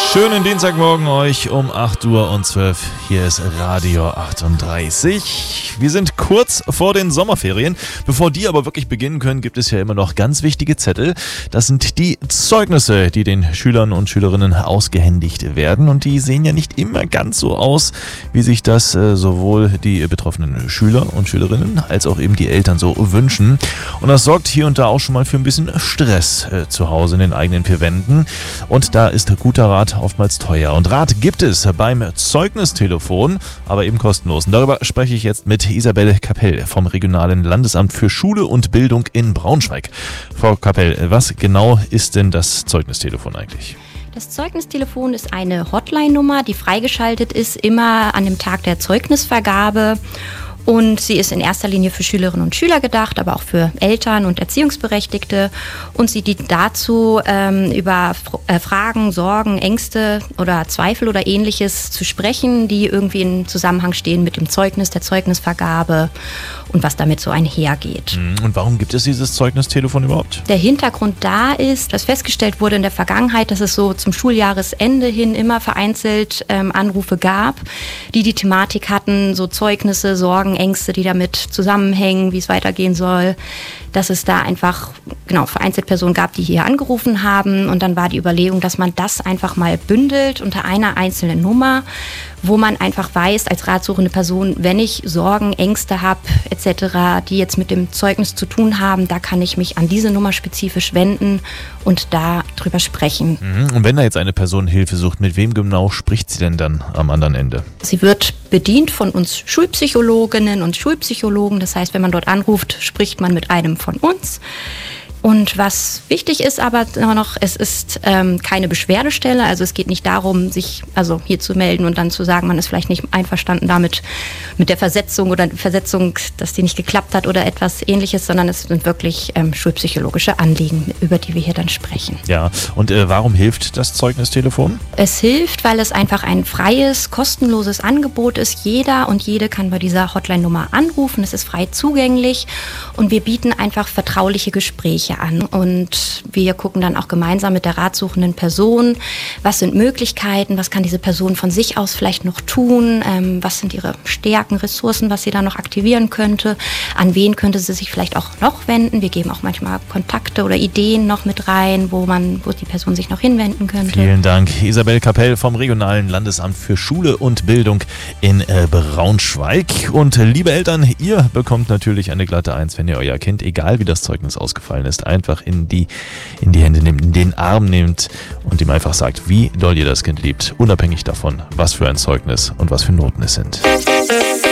Schönen Dienstagmorgen euch um 8:12 Uhr. Hier ist Radio 38. Wir sind kurz vor den Sommerferien. Bevor die aber wirklich beginnen können, gibt es ja immer noch ganz wichtige Zettel. Das sind die Zeugnisse, die den Schülern und Schülerinnen ausgehändigt werden. Und die sehen ja nicht immer ganz so aus, wie sich das sowohl die betroffenen Schüler und Schülerinnen als auch eben die Eltern so wünschen. Und das sorgt hier und da auch schon mal für ein bisschen Stress zu Hause in den eigenen vier Wänden. Und da ist guter Rat oftmals teuer. Und Rat gibt es beim Zeugnistelefon, aber eben kostenlos. Und darüber spreche ich jetzt mit Isabel Kapell vom Regionalen Landesamt für Schule und Bildung in Braunschweig. Frau Kapell, was genau ist denn das Zeugnistelefon eigentlich? Das Zeugnistelefon ist eine Hotline-Nummer, die freigeschaltet ist, immer an dem Tag der Zeugnisvergabe. Und sie ist in erster Linie für Schülerinnen und Schüler gedacht, aber auch für Eltern und Erziehungsberechtigte. Und sie dient dazu, über Fragen, Sorgen, Ängste oder Zweifel oder Ähnliches zu sprechen, die irgendwie in Zusammenhang stehen mit dem Zeugnis, der Zeugnisvergabe und was damit so einhergeht. Und warum gibt es dieses Zeugnistelefon überhaupt? Der Hintergrund da ist, dass festgestellt wurde in der Vergangenheit, dass es so zum Schuljahresende hin immer vereinzelt Anrufe gab, die Thematik hatten, so Zeugnisse, Sorgen, Ängste, die damit zusammenhängen, wie es weitergehen soll, dass es da einfach vereinzelt Personen gab, die hier angerufen haben. Und dann war die Überlegung, dass man das einfach mal bündelt unter einer einzelnen Nummer, wo man einfach weiß, als ratsuchende Person, wenn ich Sorgen, Ängste habe etc., die jetzt mit dem Zeugnis zu tun haben, da kann ich mich an diese Nummer spezifisch wenden und da drüber sprechen. Und wenn da jetzt eine Person Hilfe sucht, mit wem genau spricht sie denn dann am anderen Ende? Sie wird bedient von uns Schulpsychologinnen und Schulpsychologen. Das heißt, wenn man dort anruft, spricht man mit einem von uns. Und was wichtig ist aber noch, es ist keine Beschwerdestelle, also es geht nicht darum, sich hier zu melden und dann zu sagen, man ist vielleicht nicht einverstanden damit mit der Versetzung oder Versetzung, dass die nicht geklappt hat oder etwas Ähnliches, sondern es sind wirklich schulpsychologische Anliegen, über die wir hier dann sprechen. Ja, und warum hilft das Zeugnistelefon? Es hilft, weil es einfach ein freies, kostenloses Angebot ist. Jeder und jede kann bei dieser Hotline-Nummer anrufen, es ist frei zugänglich und wir bieten einfach vertrauliche Gespräche an. Und wir gucken dann auch gemeinsam mit der ratsuchenden Person, was sind Möglichkeiten, was kann diese Person von sich aus vielleicht noch tun, was sind ihre Stärken, Ressourcen, was sie da noch aktivieren könnte, an wen könnte sie sich vielleicht auch noch wenden. Wir geben auch manchmal Kontakte oder Ideen noch mit rein, wo die Person sich noch hinwenden könnte. Vielen Dank, Isabel Kapell vom Regionalen Landesamt für Schule und Bildung in Braunschweig. Und liebe Eltern, ihr bekommt natürlich eine glatte 1, wenn ihr euer Kind, egal wie das Zeugnis ausgefallen ist, einfach in die Hände nehmt, in den Arm nehmt und ihm einfach sagt, wie doll ihr das Kind liebt, unabhängig davon, was für ein Zeugnis und was für Noten es sind.